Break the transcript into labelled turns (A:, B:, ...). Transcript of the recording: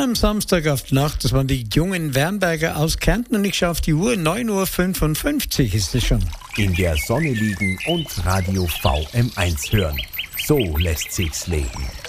A: am Samstag auf die Nacht. Das waren die jungen Wernberger aus Kärnten und ich schaue auf die Uhr. 9:55 Uhr ist es schon.
B: In der Sonne liegen und Radio VM1 hören. So lässt sich's leben.